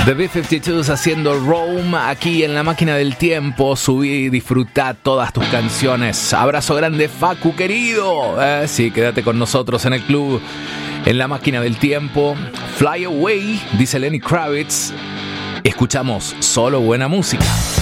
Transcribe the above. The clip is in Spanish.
The B-52s haciendo Rome aquí en la máquina del tiempo. Subí y disfrutá todas tus canciones. Abrazo grande, Facu querido. Sí, quédate con nosotros en el club, en la máquina del tiempo. Fly Away, dice Lenny Kravitz. Escuchamos solo buena música.